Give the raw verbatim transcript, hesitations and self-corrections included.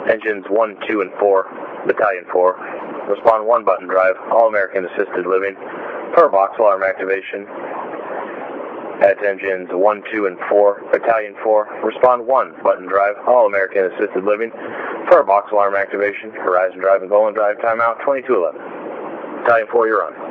Engines one, two, and four, Battalion four. Respond one button drive, All American Assisted Living. Per box alarm activation. At engines one, two, and four, Battalion four. Respond one button drive, All American Assisted Living. Per box alarm activation. Horizon Drive and Golden Drive timeout twenty-two eleven. Battalion four, you're on.